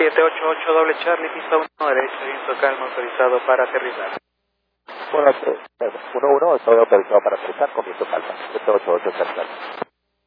788 doble Charlie, pista 1 derecho, viento calmo, autorizado para aterrizar. Bueno, 1-1, estoy autorizado para aterrizar con viento calma. 788 Charlie.